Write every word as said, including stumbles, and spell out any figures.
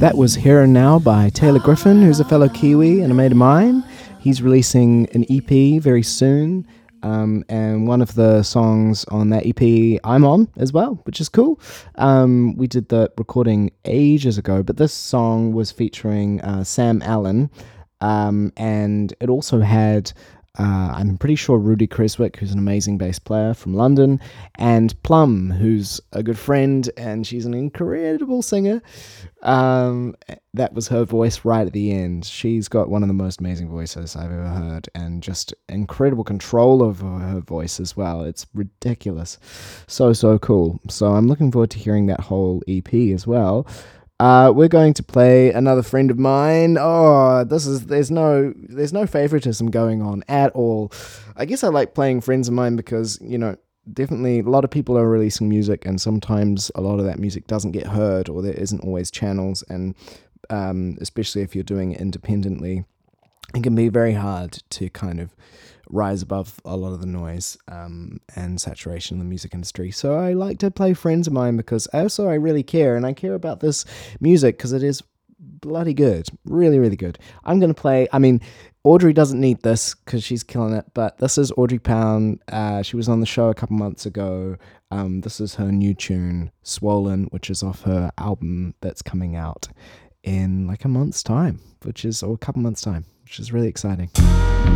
That was Here and Now by Taylor Griffin, who's a fellow Kiwi and a mate of mine. He's releasing an E P very soon, um, and one of the songs on that E P I'm on as well, which is cool. Um, we did the recording ages ago, but this song was featuring uh, Sam Allen, um, and it also had... Uh, I'm pretty sure Rudy Creswick, who's an amazing bass player from London, and Plum, who's a good friend, and she's an incredible singer. Um, that was her voice right at the end. She's got one of the most amazing voices I've ever heard, and just incredible control over her voice as well. It's ridiculous. So, so cool. So I'm looking forward to hearing that whole E P as well. Uh, we're going to play another friend of mine. Oh, this is there's no there's no favoritism going on at all. I guess I like playing friends of mine because, you know, definitely a lot of people are releasing music, and sometimes a lot of that music doesn't get heard, or there isn't always channels, and um, especially if you're doing it independently, it can be very hard to kind of rise above a lot of the noise um, and saturation in the music industry. So I like to play friends of mine because also I really care, and I care about this music because it is bloody good. Really, really good. I'm going to play, I mean, Audrey doesn't need this because she's killing it, but this is Audrey Pound. Uh, she was on the show a couple months ago. Um, this is her new tune, Swollen, which is off her album that's coming out in like a month's time, which is, or a couple months' time, which is really exciting.